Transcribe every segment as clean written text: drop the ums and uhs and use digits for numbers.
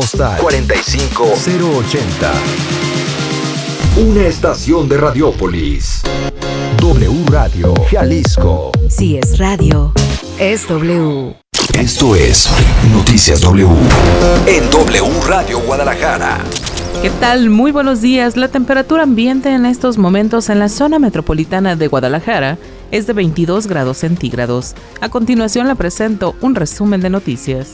postal 45080. Una estación de Radiópolis. W Radio Jalisco. Si es radio, es W. Esto es Noticias W en W Radio Guadalajara. ¿Qué tal? Muy buenos días. La temperatura ambiente en estos momentos en la zona metropolitana de Guadalajara es de 22 grados centígrados. A continuación le presento un resumen de noticias.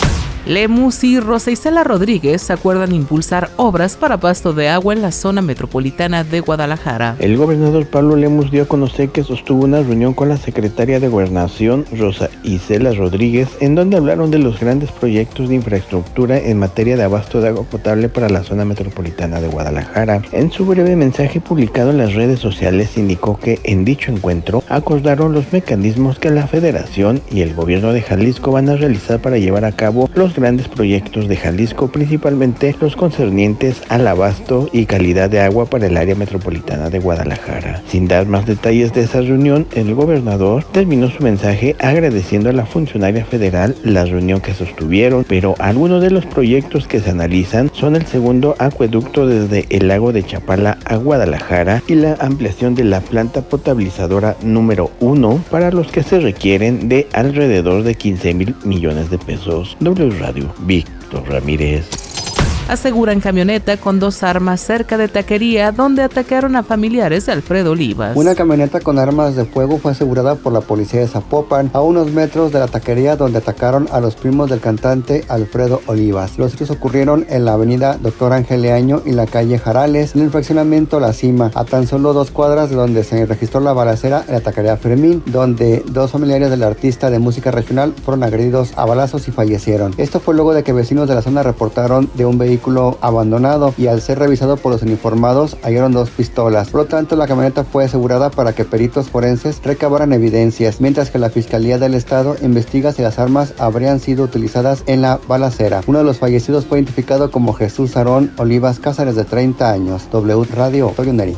Lemus y Rosa Isela Rodríguez acuerdan impulsar obras para abasto de agua en la zona metropolitana de Guadalajara. El gobernador Pablo Lemus dio a conocer que sostuvo una reunión con la secretaria de Gobernación, Rosa Isela Rodríguez, en donde hablaron de los grandes proyectos de infraestructura en materia de abasto de agua potable para la zona metropolitana de Guadalajara. En su breve mensaje publicado en las redes sociales indicó que en dicho encuentro acordaron los mecanismos que la Federación y el gobierno de Jalisco van a realizar para llevar a cabo los grandes proyectos de Jalisco, principalmente los concernientes al abasto y calidad de agua para el área metropolitana de Guadalajara. Sin dar más detalles de esa reunión, el gobernador terminó su mensaje agradeciendo a la funcionaria federal la reunión que sostuvieron, pero algunos de los proyectos que se analizan son el segundo acueducto desde el lago de Chapala a Guadalajara y la ampliación de la planta potabilizadora número 1, para los que se requieren de alrededor de 15,000 millones de pesos. Radio, Víctor Ramírez. Aseguran camioneta con 2 armas cerca de taquería donde atacaron a familiares de Alfredo Olivas. Una camioneta con armas de fuego fue asegurada por la policía de Zapopan a unos metros de la taquería donde atacaron a los primos del cantante Alfredo Olivas. Los hechos ocurrieron en la avenida Dr. Ángel Leaño y la calle Jarales, en el fraccionamiento La Cima, a tan solo 2 cuadras de donde se registró la balacera en la taquería Fermín, donde 2 familiares del artista de música regional fueron agredidos a balazos y fallecieron. Esto fue luego de que vecinos de la zona reportaron de un vehículo abandonado y al ser revisado por los uniformados hallaron 2 pistolas. Por lo tanto, la camioneta fue asegurada para que peritos forenses recabaran evidencias, mientras que la Fiscalía del Estado investiga si las armas habrían sido utilizadas en la balacera. Uno de los fallecidos fue identificado como Jesús Aarón Olivas Cázares, de 30 años. W Radio, Torio Neri.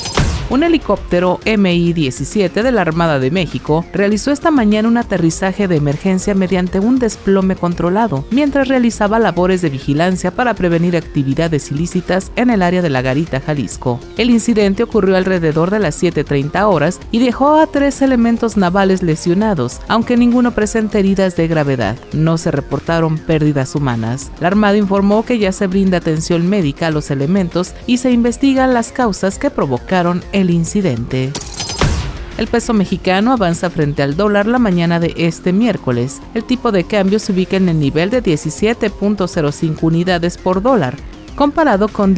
Un helicóptero Mi-17 de la Armada de México realizó esta mañana un aterrizaje de emergencia mediante un desplome controlado, mientras realizaba labores de vigilancia para prevenir actividades ilícitas en el área de La Garita, Jalisco. El incidente ocurrió alrededor de las 7:30 horas y dejó a 3 elementos navales lesionados, aunque ninguno presenta heridas de gravedad. No se reportaron pérdidas humanas. La Armada informó que ya se brinda atención médica a los elementos y se investigan las causas que provocaron el incidente. El peso mexicano avanza frente al dólar la mañana de este miércoles. El tipo de cambio se ubica en el nivel de 17.05 unidades por dólar, comparado con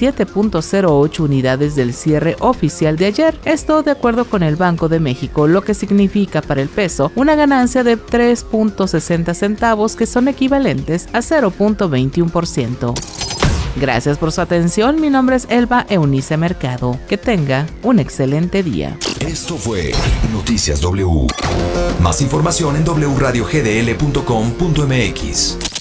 17.08 unidades del cierre oficial de ayer. Esto de acuerdo con el Banco de México, lo que significa para el peso una ganancia de 3.60 centavos, que son equivalentes a 0.21%. Gracias por su atención. Mi nombre es Elba Eunice Mercado. Que tenga un excelente día. Esto fue Noticias W. Más información en wradiogdl.com.mx.